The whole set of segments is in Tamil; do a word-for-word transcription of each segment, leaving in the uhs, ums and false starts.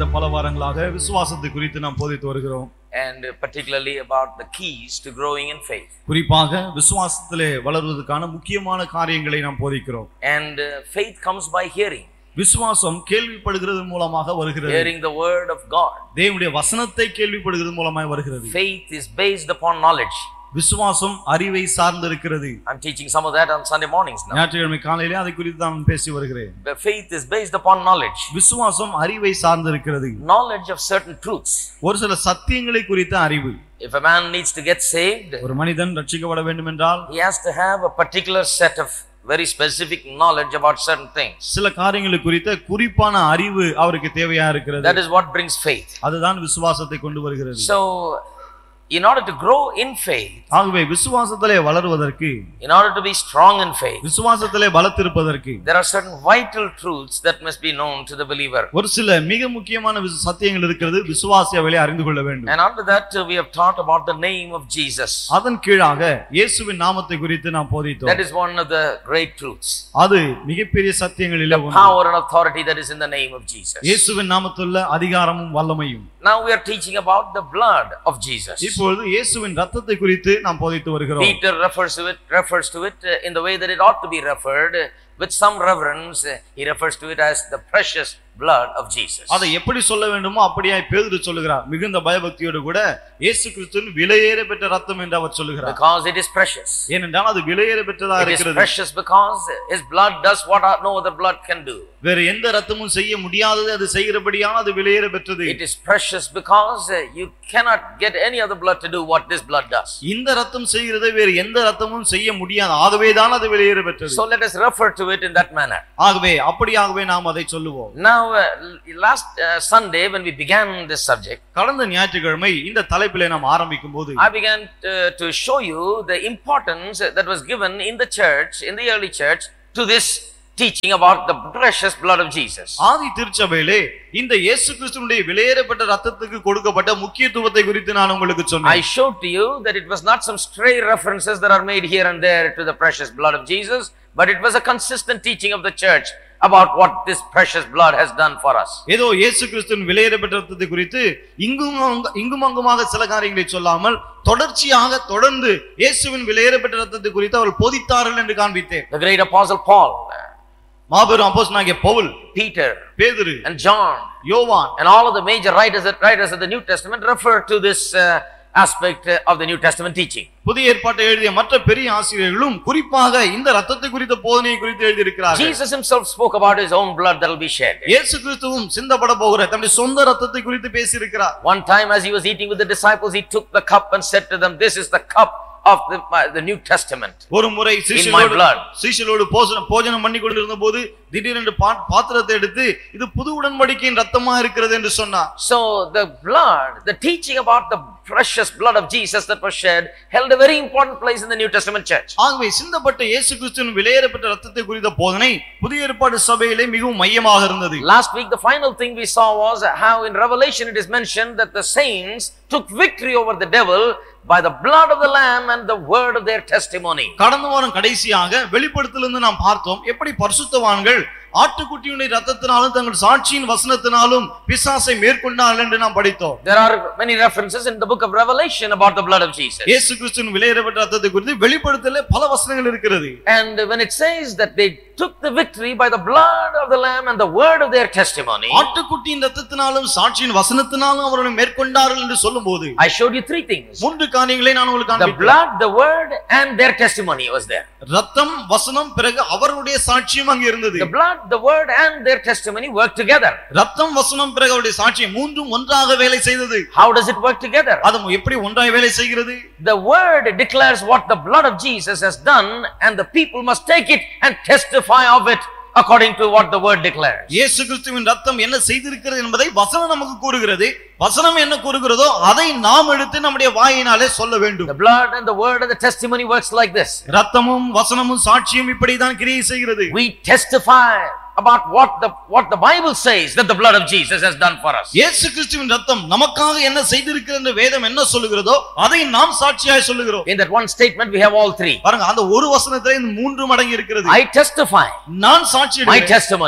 கடந்த பல வாரங்களாக விசுவாசத்தை குறித்து நாம் போதித்து வருகிறோம். And particularly about the keys to growing in faith. குறிப்பாக விசுவாசத்திலே வளர்வதற்கான முக்கியமான காரியங்களை நாம் போதிக்கிறோம். And uh, faith comes by hearing. விசுவாசம் கேள்விப்படுகிறது மூலமாக வருகிறது. Hearing the word of God. தேவனுடைய வசனத்தை கேள்விப்படுகிறது மூலமாக வருகிறது. Faith is based upon knowledge. விசுவாசம் அறிவை சார்ந்திருக்கிறது. I'm teaching some of that on Sunday mornings now. ஞாயிற்றுக்கிழமை காலையிலே அதை குறித்து நான் பேசி வருகிறேன். The faith is based upon knowledge. விசுவாசம் அறிவை சார்ந்திருக்கிறது. Knowledge of certain truths. ஒரு சில சத்தியங்களை குறித்த அறிவு. If a man needs to get saved, ஒரு மனிதன் ரட்சிக்கப்பட வேண்டும் என்றால் he has to have a particular set of very specific knowledge about certain things. சில காரியங்களை குறித்த குறிப்பான அறிவு அவருக்கு தேவையா இருக்கிறது. That is what brings faith. அதுதான் விசுவாசத்தை கொண்டு வருகிறது. So in order to grow in faith, ஆகவே விசுவாசத்திலே வளருவதற்கு, in order to be strong in faith, விசுவாசத்திலே பலத்திருப்பதற்கு there are certain vital truths that must be known to the believer. ஒரு சில மிக முக்கியமான சத்தியங்கள் இருக்கிறது, விசுவாசி அவைகளை அறிந்து கொள்ள வேண்டும். And under that uh, we have taught about the name of Jesus. அதன் கீழாக இயேசுவின் நாமத்தை குறித்து நாம் போதித்தோம். That is one of the great truths. அது மிகப்பெரிய சத்தியங்களில் The ஒன்று. power and authority that is in the name of Jesus. இயேசுவின் நாமத்துள்ள அதிகாரமும் வல்லமையும். Now we are teaching about the blood of Jesus. இப்பொழுது இயேசுவின் இரத்தத்தை குறித்து நாம் போதித்து வருகிறோம். Peter refers to it refers to it uh, in the way that it ought to be referred, uh, with some reverence. Uh, he refers to it as the precious blood of Jesus. அதை எப்படி சொல்ல வேண்டுமோ அப்படியே பேதுரு சொல்லுகிறார். மிகுந்த பயபக்தியோடு கூட இயேசு கிறிஸ்துவின் விலையேற பெற்ற இரத்தம் என்று அவர் சொல்லுகிறார். Because it is precious. ஏனென்றால் அது விலையேற பெற்றதா இருக்கிறது. It is precious because his blood does what no other blood can do. வேற எந்த இரத்தமும் செய்ய முடியாதது அது செய்கிறபடியான அது விலையேற பெற்றது. It is precious because uh, you cannot get any other blood to do what this blood does. இந்த இரத்தம் செய்கிறதை வேற எந்த இரத்தமும் செய்ய முடியாது. ஆகவே தான் அது விலையேற பெற்றது. So let us refer to it in that manner. ஆகவே அப்படியாகவே நாம் அதை சொல்லுவோம். Now uh, last uh, Sunday when we began this subject, கடந்த ஞாயிற்றுக்கிழமை இந்த தலைப்பிலே நாம் ஆரம்பிக்கும்போது I began to, to show you the importance that was given in the church, in the early church, to this teaching about the precious blood of Jesus. ஆதி திருச்சபையிலே இந்த இயேசு கிறிஸ்துவினுடைய விலையேறப்பட்ட இரத்தத்துக்கு கொடுக்கப்பட்ட முக்கியத்துவத்தை குறித்து நான் உங்களுக்கு சொன்னேன். I showed to you that it was not some stray references that are made here and there to the precious blood of Jesus, but it was a consistent teaching of the church about what this precious blood has done for us. ஏதோ இயேசு கிறிஸ்துவின் விலையேறப்பட்ட இரத்தத்தை குறித்து இங்கும் இங்கும் அங்குமாக சில காரியங்களை சொல்லாமல் தொடர்ச்சியாக தொடர்ந்து இயேசுவின் விலையேறப்பட்ட இரத்தத்தை குறித்து அவர் போதித்தார்கள் என்று காண்பித்தேன். The great apostle Paul, மாபெரும் அப்போஸ்தலனாகிய பவுல், Peter, பேதுரு, and John, யோவான், and all of the major writers that writers of the New Testament refer to this uh, aspect of the New Testament teaching. புதிய ஏற்பாட்டை எழுதிய மற்ற பெரிய ஆசிரியர்களும் குறிப்பாக இந்த இரத்தத்தை குறித்த போதனையை குறித்து எழுதி இருக்கிறார்கள். Jesus himself spoke about his own blood that will be shed. இயேசு கிறிஸ்துவும் சிந்தப்பட போகிற தம்முடைய சொந்த இரத்தத்தை குறித்து பேசி இருக்கிறார். One time as he was eating with the disciples, he took the cup and said to them, this is the cup of the, uh, the New Testament. ஒரு முறை in my சீஷர்களோடு blood. சீஷர்களோடு போஜனம் போஜனம் பண்ணி கொண்டிருந்த போது திடீரென்று பாத்திரத்தை எடுத்து இது புது உடன்படிக்கையின் இரத்தமா இருக்கிறது என்று சொன்னார். So the blood, the teaching about the precious blood of Jesus that was shed held a very important place in the New Testament church. ஆகவே சிந்தப்பட்ட இயேசு கிறிஸ்துவின் விலையேறப்பட்ட இரத்தத்தை குறித்த போதனை புதிய ஏற்பாடு சபையிலே மிகவும் மையமாக இருந்தது. Last week the final thing we saw was how in Revelation it is mentioned that the saints took victory over the devil by the blood of the lamb and the word of their testimony. கடந்த வாரம் கடைசியாக வெளிப்படுத்தலிருந்து நாம் பார்த்தோம் எப்படி பரிசுத்தவான்கள் ஆட்டுக்குட்டியுடைய இரத்தத்தினாலும் தங்கள் சாட்சியின் வசனத்தினாலும் பிசாசை மேற்கொண்டார்கள் என்று நாம் படித்தோம். There are many references in the book of Revelation about the blood of Jesus. இயேசு கிறிஸ்துவின் விலையேறப்பட்ட இரத்தத்தை குறித்து வெளிப்படுத்தலிலே பல வசனங்கள் இருக்கிறது. And when it says that they took the victory by the blood of the lamb and the word of their testimony, ஆட்டுக்குட்டியின் இரத்தத்தினாலும் சாட்சியின் வசனத்தினாலும் அவர்கள் மேற்கொண்டார்கள் என்று சொல்லும்போது I showed you three things. மூன்று காரியங்களை நான் உங்களுக்கு The காண்பித்தேன். blood, the word and their testimony was there. இரத்தம், வசனம், பிறகு அவருடைய சாட்சியம் அங்கே இருந்தது. The blood, the word and their testimony work together. இரத்தம், வசனம், பிறகு அவருடைய சாட்சியம் மூன்றும் ஒன்றாக வேலை செய்தது. How does it work together? அது எப்படி ஒன்றாக வேலை செய்கிறது? The word declares what the blood of Jesus has done, and the people must take it and testify of it according to what the word declares. இயேசு கிறிஸ்துவின் இரத்தம் என்ன செய்திருக்கிறது என்பதை வசனம் நமக்கு கூறுகிறது. வசனம் என்ன கூறுகிறதோ அதை நாம் எடுத்து நம்முடைய வாயினாலே சொல்ல வேண்டும். The blood and the word and the testimony works like this. இரத்தமும் வசனமும் சாட்சியும் இப்படி தான் கிரியை செய்கிறது. We testify about what the what the Bible says that the blood of Jesus has done for us. இயேசு கிறிஸ்துவின் இரத்தம் நமக்காக என்ன செய்திருக்கிறது என்று வேதம் என்ன சொல்லுகிறதோ அதை நாம் சாட்சியாய் சொல்லுகிறோம். In that one statement we have all three. பாருங்க, அந்த ஒரு வசனத்திலே இந்த மூன்று மடங்கு இருக்கிறது. I testify. நான் சாட்சியிடுகிறேன். My testimony.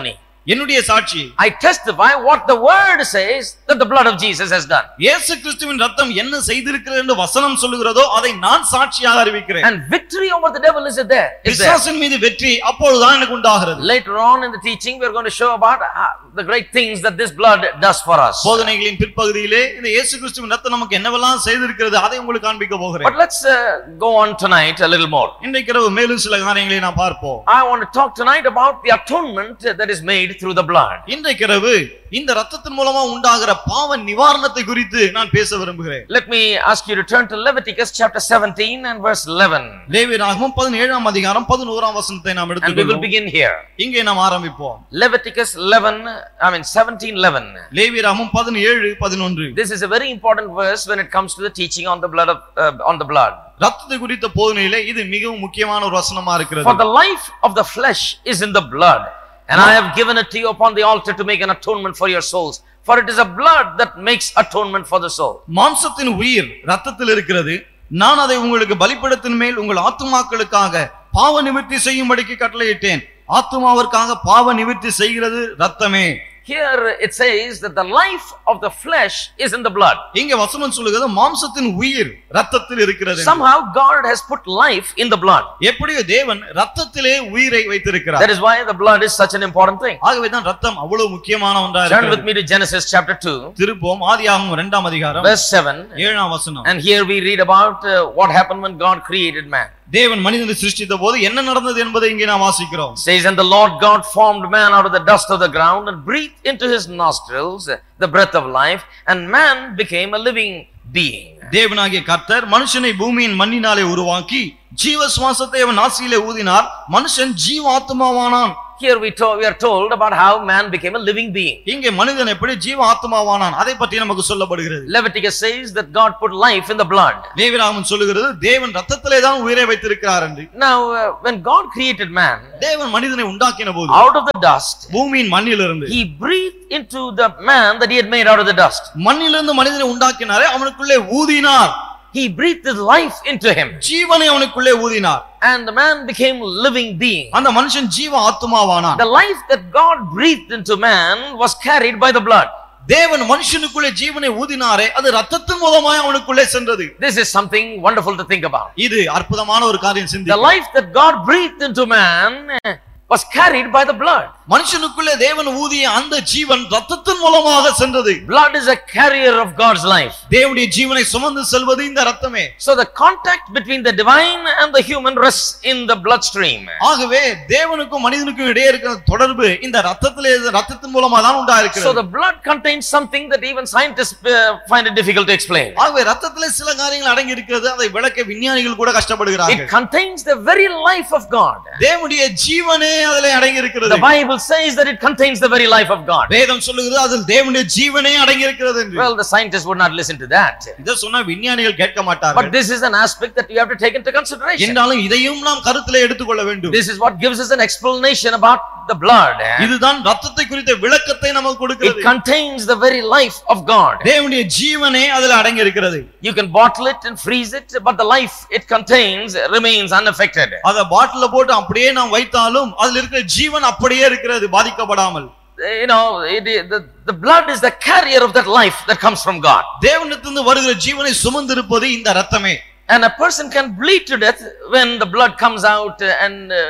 என்னுடைய சாட்சி. I testify what the word says that the blood of Jesus has done. இயேசு கிறிஸ்துவின் இரத்தம் என்ன செய்திருக்கிறது என்று வசனம் சொல்லுகிறதோ அதை நான் சாட்சியாக அறிவிக்கிறேன். And victory over the devil is there. Is there. பிசாசின் மீது வெற்றி அப்பொழுதுதான் எனக்கு உண்டாகிறது. Later on in the teaching we are going to show about uh, the great things that this blood does for us. போதனைகளின் பிற்பகுதியிலே இந்த இயேசு கிறிஸ்துவின் இரத்தம் நமக்கு என்னவெல்லாம் செய்திருக்கிறது அதை உங்களுக்கு காண்பிக்க போகிறேன். But let's uh, go on tonight a little more. இன்றைக்கு இரவு மேலும் சில காரியங்களை நாம் பார்ப்போம். I want to talk tonight about the atonement that is made through the blood. இன்றைக்கு இரவு இந்த இரத்தத்தின் மூலமா உண்டாகிற பாவ நிவாரணத்தை குறித்து நான் பேச விரும்புகிறேன். Let me ask you to turn to Leviticus chapter seventeen and verse eleven. லேவியராகமம் பதினேழாம் அதிகாரம் பதினோராம் வசனத்தை நாம் And we will எடுத்துக்கொள்வோம். begin here. இங்கே நாம் ஆரம்பிப்போம். Leviticus eleven, I mean seventeen eleven. லேவியராகமம் பதினேழு பதினொன்று. This is a very important verse when it comes to the teaching on the blood of uh, on the blood. இரத்தத்தை குறித்த போதனையிலே இது மிகவும் முக்கியமான ஒரு வசனமா இருக்கிறது. For the life of the flesh is in the blood, and I have given it to you upon the altar to make an atonement for your souls. For it is a blood that makes atonement for the soul. மாம்சத்தின் உயிர் இரத்தத்தில் இருக்கிறது. நான் அதை உங்களுக்கு பலிபீடத்தின் மேல் உங்கள் ஆத்துமாக்களுக்காக பாவ நிவர்த்தி செய்யும்படிக்கு கட்டளையிட்டேன். ஆத்துமாவிற்காக பாவ நிவர்த்தி செய்கிறது இரத்தமே. Here it says that the life of the flesh is in the blood. இங்கே வசனம் சொல்லுகிறது மாம்சத்தின் உயிர் இரத்தத்தில் இருக்கிறது. Somehow God has put life in the blood. எப்படியோ தேவன் இரத்தத்திலே உயிரை வைத்திருக்கிறார். That is why the blood is such an important thing. ஆகவே தான் இரத்தம் அவ்வளவு முக்கியமான ஒன்றா Turn with இருக்கிறது. me to Genesis chapter two, திருப்போம் ஆதியாகமம் இரண்டாம் அதிகாரம் verse seven. ஏழாம் வசனம். And here we read about uh, what happened when God created man. தேவன் மனிதனை சிருஷ்டித்த போது என்ன நடந்தது என்பதை இங்கே நாம் வாசிக்கிறோம். Says, and the Lord God formed man out of the dust of the ground and breathed into his nostrils the breath of life, and man became a living being. தேவனாகிய கர்த்தர் மனுஷனை பூமியின் மண்ணினாலே உருவாக்கி ஜீவ சுவாசத்தை அவன் நாசியிலே ஊதினார். மனுஷன் ஜீவாத்மாவானான். Here we, to, we are told about how man became a living being. இங்கே மனிதன் எப்படி ஜீவ ஆத்மாவானான் அதை பற்றி நமக்கு சொல்லப்படுகிறது. Leviticus says that God put life in the blood. லேவியராகமம் சொல்லுகிறது தேவன் இரத்தத்திலே தான் உயிரை வைத்திருக்கிறார் என்று. Now uh, when God created man, தேவன் மனிதனை உண்டாக்கின போது out of the dust, பூமியின் மண்ணிலிருந்து he breathed into the man that he had made out of the dust. மண்ணிலிருந்து மனிதனை உண்டாக்கினாரே அவனுக்குள்ளே ஊதினார். He breathed his life into him, ஜீவனை அவனுக்குள்ளே ஊதினார். and the man became a living being. அந்த மனுஷன் ஜீவ ஆத்மாவானான். The life that God breathed into man was carried by the blood. தேவன் மனுஷனுக்குள்ளே ஜீவனை ஊதினாரே அது இரத்தத்தின் மூலமாய் அவனுக்குள்ளே சென்றது. This is something wonderful to think about. இது அற்புதமான ஒரு காரியம் The சிந்திக்க. life that God breathed into man was carried by the blood. மனுஷனுக்குள்ளே தேவன் ஊதிய அந்த ஜீவன் இரத்தத்தின் மூலமாக சென்றது. Blood is a carrier of God's life. தேவனுடைய ஜீவனை சுமந்து செல்வது இந்த இரத்தமே. So the contact between the divine and the human rests in the bloodstream. ஆகவே தேவனுக்கும் மனிதனுக்கும் இடையே இருக்கிற தொடர்பு இந்த இரத்தத்திலே இரத்தத்தின் மூலமா தான் So உண்டாயிருக்கிறது. the blood contains something that even scientists uh, find it difficult to explain. ஆகவே இரத்தத்திலே சில காரியங்கள் அடங்கி இருக்கிறது அதை விளக்க விஞ்ஞானிகள் கூட It கஷ்டப்படுகிறார்கள். contains the very life of God. தேவனுடைய ஜீவனே அதிலே அடங்கி இருக்கிறது. The Bible says that it contains the very life of God. வேதம் சொல்லுகிறது அதில் தேவனுடைய ஜீவனே அடங்கி இருக்கிறது என்று. Well, the scientists would not listen to that. இத சொன்னா விஞ்ஞானிகள் கேட்க But மாட்டார்கள். this is an aspect that you have to take into consideration. என்றாலும் இதையும் நாம் கருத்திலே எடுத்துக்கொள்ள வேண்டும். This is what gives us an explanation about the blood. இதுதான் இரத்தத்தை குறித்த விளக்கத்தை நமக்கு It கொடுக்கிறது. contains the very life of God. தேவனுடைய ஜீவனே அதில் அடங்கி இருக்கிறது. You can bottle it and freeze it, but the life it contains remains unaffected. அத பாட்டில்ல போட்டு அப்படியே நாம் வைத்தாலும் அதில் இருக்கிற ஜீவன் அப்படியே இருக்கிறது பாதிக்கப்படாமல். You know, it, the, the blood is the carrier of that life that comes from God. தேவனிடத்திலிருந்து வருகிற ஜீவனை சுமந்திருப்பது இந்த இரத்தமே. And a person can bleed to death when the blood comes out and uh,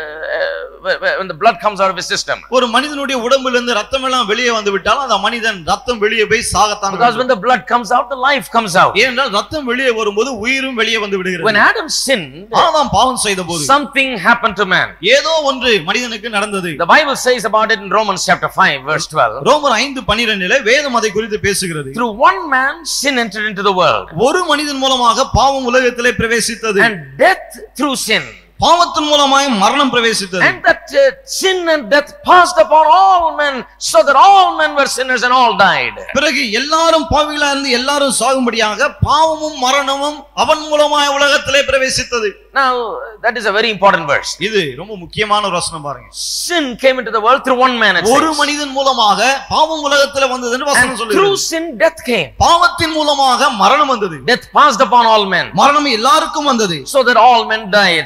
uh, when the blood comes out of his system. ஒரு மனிதனுடைய உடம்பிலிருந்து ரத்தம் எல்லாம் வெளியே வந்து விட்டால் அந்த மனிதன் ரத்தம் வெளியே போய் சாகத்தான். Because when the blood comes out, the life comes out. ஏனென்றால் ரத்தம் வெளியே வரும்போது உயிரும் வெளியே வந்து விடுகிறது. When Adam sinned, ஆதாம் பாவம் செய்தபோது something happened to man. ஏதோ ஒன்று மனிதனுக்கு நடந்தது. The Bible says about it in Romans chapter five verse twelve. ரோமர் ஐந்து பன்னிரண்டிலே வேதம் அதை குறித்து பேசுகிறது. Through one man sin entered into the world. ஒரு மனிதன் மூலமாக பாவம் உலகத்திலே பிரவேசித்தது. And death through sin. பாவத்தின் மூலமாய் மரணம் பிரவேசித்தது. And that uh, sin and death passed upon all men, so that all men were sinners and all died. பிறகு எல்லாரும் பாவிகளா இருந்து எல்லாரும் சாகும்படியாக பாவமும் மரணமும் அவன் மூலமாய் உலகத்திலே பிரவேசித்தது. Now that is a very important verse. இது ரொம்ப முக்கியமான ஒரு வசனம் பாருங்க. Sin came into the world through one man. ஒரு மனிதன் மூலமாக பாவம் உலகத்திலே வந்தது என்று வசனம் சொல்லுகிறது. Through sin death came. பாவத்தின் மூலமாக மரணம் வந்தது. Death passed upon all men. மரணம் எல்லாருக்கும் வந்தது. So that all men die, it says.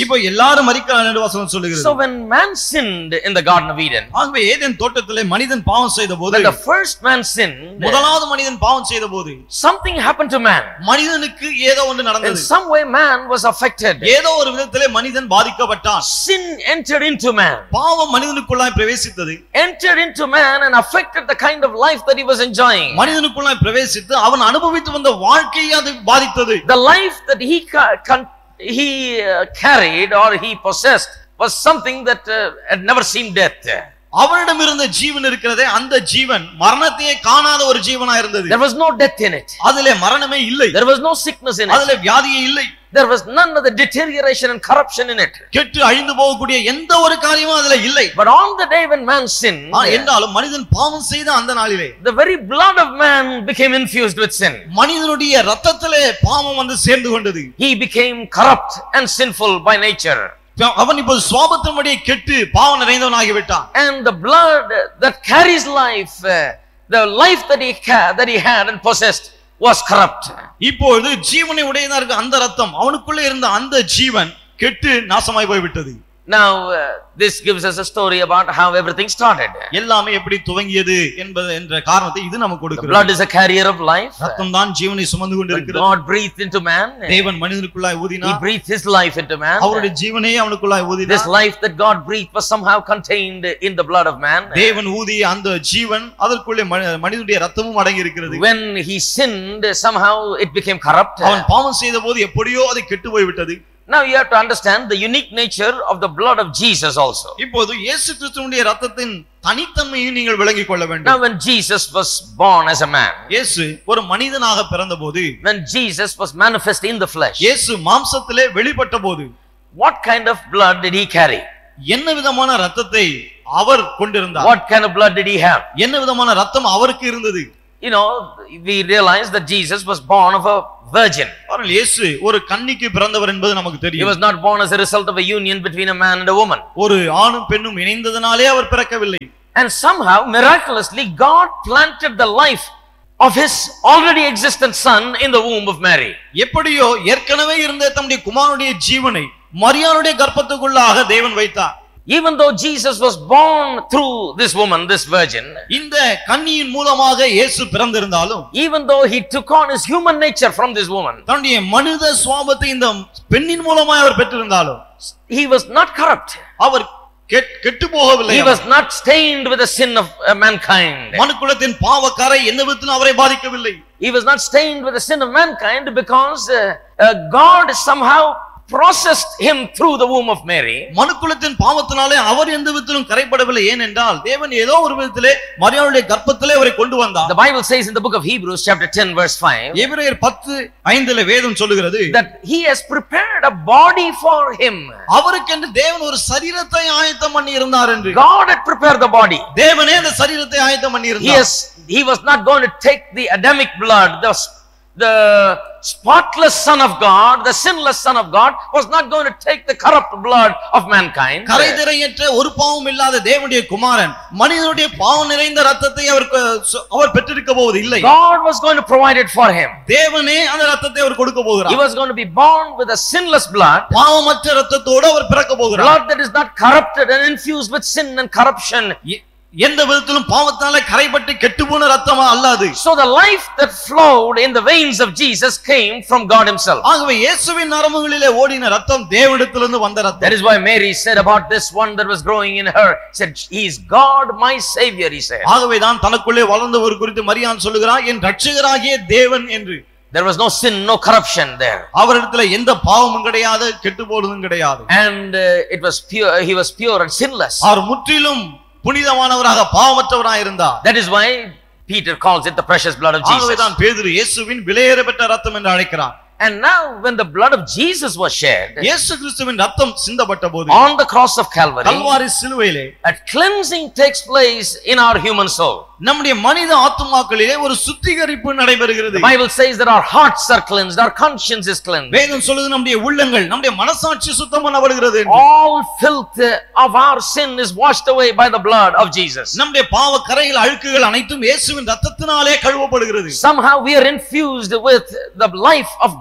இப்போ எல்லாரும் மரிக்கிறார்கள் என்று வசனம் சொல்லுகிறது. So when man sinned in the Garden of Eden, ஆகவே ஏதேன் தோட்டத்திலே மனிதன் பாவம் செய்தபோது, when the first man sinned, முதலாவது மனிதன் பாவம் செய்தபோது something happened to man. மனிதனுக்கு ஏதோ ஒன்று In நடந்தது. some way man was affected. ஏதோ ஒரு விதத்திலே மனிதன் பாதிக்கப்பட்டான். Sin entered into man. பாவம் மனிதனுக்குள்ளாய் பிரவேசித்தது. Entered into man and affected the kind of life that he was enjoying. மனிதனுக்குள்ளாய் பிரவேசித்து அவன் அனுபவித்து வந்த வாழ்க்கையை அது பாதித்தது. The life that he ca- con- he uh, carried or he possessed was something that uh, had never seen death. அவனிடம் இருந்த ஜீவன் இருக்கிறதே, அந்த ஜீவன் மரணத்தையே காணாத ஒரு ஜீவனா இருந்தது. There was no death in it. அதிலே மரணமே இல்லை. There was no sickness in it. அதிலே வியாதியே இல்லை. There was none of the deterioration and corruption in it. கெட்டு அழிந்து போகக்கூடிய எந்த ஒரு காரியமும் அதிலே இல்லை. But on the day when man sinned, என்றாலும் மனிதன் பாவம் செய்த அந்த நாளிலே the very blood of man became infused with sin. மனிதனுடைய இரத்தத்திலே பாவம் வந்து சேர்ந்து கொண்டது. He became corrupt and sinful by nature. அவன் இப்போது சுபாவத்தின்படியே கெட்டு பாவம் நிறைந்தவனாகி விட்டான். And the blood that carries life, uh, the life that he ca- that he had and possessed was corrupt. இப்பொழுது ஜீவனை உடையதா இருக்க அந்த ரத்தம், அவனுக்குள்ளே இருந்த அந்த ஜீவன் கெட்டு நாசமாய் போய் விட்டது. Now uh, this gives us a story about how everything started. எல்லாமே எப்படி துவங்கியது என்பது என்ற காரணத்தை இது நமக்கு The கொடுக்கிறது. blood is a carrier of life. ரத்தம் தான் ஜீவனை சுமந்து When கொண்டிருக்கிறது. God breathed into man, தேவன் மனிதனுக்குள்ளாய் he ஊதினார். breathed his life into man. அவருடைய ஜீவனையே அவனுக்குள்ளாய் This ஊதினார். life that God breathed was somehow contained in the blood of man. தேவன் ஊதிய அந்த ஜீவன் அதற்குள்ளே மனி- மனிதனுடைய ரத்தமும் அடங்கி இருக்கிறது. When he sinned, somehow it became corrupt. அவன் பாவம் செய்த போது எப்படியோ அது கெட்டு போய் விட்டது. Now you have to understand the unique nature of the blood of Jesus also. இப்போது இயேசு கிறிஸ்துவினுடைய ரத்தத்தின் தனித்தன்மையை நீங்கள் விளங்கிக் கொள்ள Now வேண்டும். when Jesus was born as a man, இயேசு ஒரு மனிதனாக பிறந்தபோது, when Jesus was manifest in the flesh, இயேசு மாம்சத்திலே வெளிப்பட்ட போது what kind of blood did he carry? என்ன விதமான ரத்தத்தை அவர் கொண்டிருந்தார்? What kind of blood did he have? என்ன விதமான ரத்தம் அவருக்கு இருந்தது? You know, we realize that Jesus was born of a virgin. ஆனால் இயேசு ஒரு கன்னிக்கு பிறந்தவர் என்பது நமக்கு He தெரியும். was not born as a result of a union between a man and a woman. ஒரு ஆணும் பெண்ணும் இணைந்ததனாலே அவர் பிறக்கவில்லை. And somehow, miraculously, God planted the life of his already existent son in the womb of Mary. எப்படியோ ஏற்கனவே இருந்த தம்முடைய குமாரனுடைய ஜீவனை மரியாளுடைய கர்ப்பத்துக்குள்ளாக தேவன் வைத்தார். Even though Jesus was born through this woman, this virgin, இந்த கன்னியின் மூலமாக இயேசு பிறந்திருந்தாலும், even though he took on his human nature from this woman, தன்னுடைய மனித சுபாவத்தை இந்த பெண்ணின் மூலமாக அவர் பெற்றிருந்தாலும், he was not corrupt. அவர் கெட்டு போகவில்லை. He was not stained with the sin of uh, mankind. மனுக்குலத்தின் பாவக்கரை எந்த விதத்திலும் அவரை பாதிக்கவில்லை. He was not stained with the sin of mankind because uh, uh, God somehow processed him through the womb of Mary. மனுக்குலத்தின் பாவத்தினாலே அவர் எந்த விதத்திலும் கரைப்படவில்லை. ஏனென்றால் தேவன் ஏதோ ஒரு விதத்திலே மரியாளுடைய கர்ப்பத்திலே அவரை கொண்டு வந்தார். The Bible says in the book of Hebrews chapter ten verse five, எபிரேயர் பத்து ஐந்திலே வேதம் சொல்லுகிறது, that he has prepared a body for him. அவருக்கென்று தேவன் ஒரு சரீரத்தை ஆயத்தம் பண்ணி இருந்தார் என்று. God had prepared the body. தேவனே அந்த சரீரத்தை ஆயத்தம் பண்ணி He இருந்தார். has, he was not going to take the Adamic blood, the the spotless son of God, the sinless son of God was not going to take the corrupt blood of mankind. கரைதிரையற்ற ஒரு பாவம் இல்லாத தேவனுடைய குமாரன் மனிதனுடைய பாவம் நிறைந்த ரத்தத்தை அவர் அவர் பெற்றிருக்க போவது இல்லை. God was going to provide it for him. தேவனே அந்த ரத்தத்தை அவர் கொடுக்க He போகிறார். was going to be born with a sinless blood, பாவமற்ற ரத்தத்தோடு அவர் பிறக்க போகிறார். blood that is not corrupted and infused with sin and corruption. எந்த விதத்திலும் பாவத்தாலே கரைபட்டு கெட்டுப்போன ரத்தமா அல்லாது. So the life that flowed in the veins of Jesus came from God himself. ஆகவே இயேசுவின் நரம்புகளிலே ஓடின ரத்தம் தேவனிடத்திலிருந்து வந்த ரத்தம். That is why Mary said about this one that was growing in her, said, he is God my savior, he said. ஆகவே தான் தனக்குள்ளே வளர்ந்தவர் குறித்து மரியான் சொல்லுகிறார், என் இரட்சகராகிய தேவன் என்று. There was no sin, no corruption there. அவரிடத்துல எந்த பாவமும் கிடையாது, கெட்டுப்போனதும் கிடையாது. And uh, it was pure, he was pure and sinless. அவர் முற்றிலும் புனிதமானவராக பாவமற்றவராக இருந்தார். That is why Peter calls it the precious blood of Jesus. ஆகவே தான் பேதுரு இயேசுவின் விலையேறப்பட்ட ரத்தம் என்று அழைக்கிறார். And now when the blood of Jesus was shed, இயேசு கிறிஸ்துவின் ரத்தம் சிந்தப்பட்ட போது on the cross of Calvary, Kalvari சிலுவையிலே a cleansing takes place in our human soul. நம்முடைய மனித ஆத்துமாக்களிலே ஒரு சுத்திகரிப்பு நடைபெறுகிறது. The Bible says that our hearts are cleansed, our conscience is cleansed. வேதம் சொல்லுது நம்முடைய உள்ளங்கள், நம்முடைய மனசாட்சி சுத்தம் பண்ணப்படுகிறது என்று. All filth of our sin is washed away by the blood of Jesus. நம்முடைய பாவ கரைகள் அழுக்குகள் அனைத்தும் இயேசுவின் ரத்தத்தினாலே கழுவப்படுகிறது. Somehow we are infused with the life of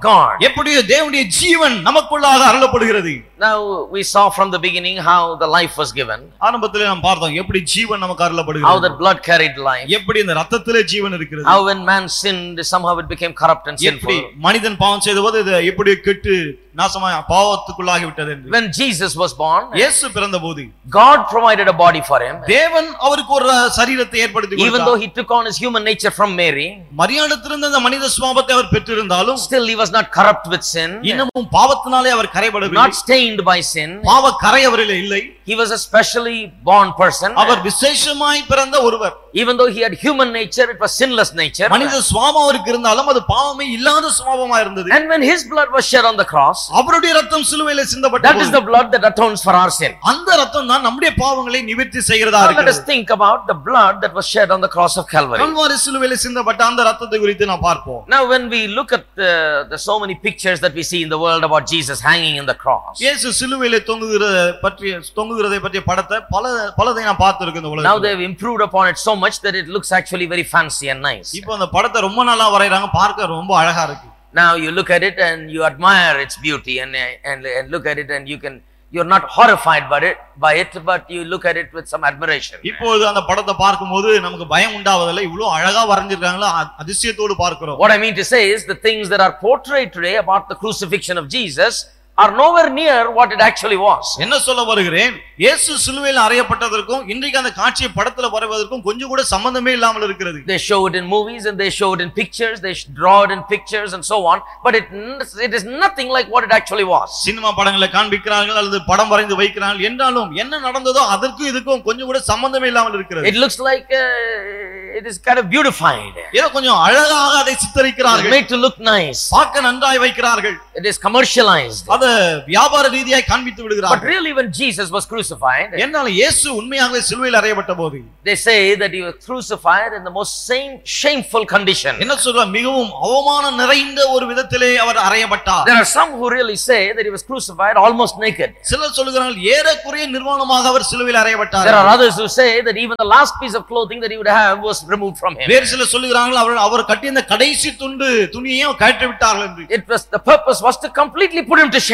God. எப்படியோ தேவனுடைய ஜீவன் நமக்குள்ளாக அருளப்படுகிறது. Now we saw from the beginning how the life was given. ஆரம்பத்திலே நாம் பார்த்தோம் எப்படி ஜீவன் நமக்கு How அருளப்படுகிறது. that blood carried life. எப்படி இந்த இரத்தத்திலே ஜீவன் இருக்கிறது. How when man sinned, somehow it became corrupt and எப்படி sinful. மனிதன் பாவம் செய்தபோது இது எப்படி கெட்டு நாசமாய் பாவத்துக்குள்ளாகி விட்டது என்று. When Jesus was born, இயேசு பிறந்தபோது God provided a body for him. தேவன் அவருக்கு ஒரு சரீரத்தை ஏற்படுத்தி Even கொடுத்தார். though he took on his human nature from Mary, மரியாளிடத்திலிருந்து அந்த மனித சுபாவத்தை அவர் பெற்றிருந்தாலும் still he was not corrupt with sin, இன்னமும் பாவத்தினாலே அவர் கரைபடவில்லை. not stained by sin. பாவ கரை அவரிலே இல்லை. He was a specially born person. அவர் விசேஷமாய் பிறந்த ஒருவர். Even though he had human nature, it was sinless nature. மனித சுபாவம் அவருக்கு இருந்தாலும் அது பாவமே இல்லாத சுபாவமா இருந்தது. And when his blood was shed on the cross, அவருடைய ரத்தம் சிலுவையிலே சிந்தப்பட்டது. that is the blood that atones for our sin. அந்த ரத்தம் தான் நம்முடைய பாவங்களை நிவர்த்தி செய்கிறதா Now let us இருக்கிறது. think about the blood that was shed on the cross of Calvary. Kalvari சிலுவையிலே சிந்தப்பட்ட அந்த ரத்தத்தை குறித்து நாம் பார்ப்போம். Now when we look at the, the so many pictures that we see in the world about Jesus hanging in the cross, இயேசு சிலுவையிலே தொங்குகிற பற்றிய தொங்குகிறதை பற்றிய படத்தை பல பலதை நான் பார்த்திருக்கேன் இந்த now உலகத்துல. they've improved upon it so much that it looks actually very fancy and nice. இப்போ அந்த படத்தை ரொம்ப நல்லா வரையறாங்க, பார்க்க ரொம்ப அழகா இருக்கு. Now you look at it and you admire its beauty and and, and look at it and you can you're not horrified by it by it but you look at it with some admiration. இப்போது அந்த படத்தை பார்க்கும்போது நமக்கு பயம் உண்டாவதில்லை. இவ்வளவு அழகா வரைஞ்சிருக்காங்களா, அதிசயத்தோடு பார்க்கிறோம். What I mean to say is the things that are portrayed today about the crucifixion of Jesus are nowhere near what it actually was. என்ன சொல்ல வருகிறேன், இயேசு சிலுவையில் அறையப்பட்டதற்கும் இன்றைக்கு அந்த காட்சியை படத்துல வரைவதற்கும் கொஞ்சம் கூட சம்பந்தமே இல்லாமல் இருக்கிறது. They show it in movies and they show it in pictures, they draw it in pictures and so on, but it it is nothing like what it actually was. Cinema படங்களை காண்பிக்கிறார்கள் அல்லது படம் வரைந்து வைக்கிறார்கள் என்றாலும் என்ன நடந்ததோ அதற்கும் இதுக்கும் கொஞ்சம் கூட சம்பந்தமே இல்லாமல் இருக்கிறது. It looks like uh, it is kind of beautified. ஏதோ கொஞ்சம் அழகாக அதை It's சித்தரிக்கிறார்கள், made to look nice. பார்க்க நன்றாய் வைக்கிறார்கள், It is commercialized. அதை வியாபார ரீதியாய் காண்பித்து But விடுகிறார்கள். really when Jesus was crucified, என்னால் இயேசு உண்மையாகவே சிலுவையில் அறையப்பட்ட போது they say that he was crucified in the most same shameful condition. என்ன சொல்ற, மிகவும் அவமானம் நிறைந்த ஒரு விதத்திலே அவர் அறையப்பட்டார். There are some who really say that he was crucified almost naked. சிலர் சொல்லுகிறார்கள் ஏறக்குறைய நிர்வாணமாக அவர் சிலுவையில் அறையப்பட்டார். There are others who say that even the last piece of clothing that he would have was removed from him. வேறு சிலர் சொல்லுகிறார்கள் அவர் அவர் கட்டிய இந்த கடைசி துண்டு துணியையும் கழற்றி விட்டார்கள் என்று. It was the purpose was to completely put him to shame.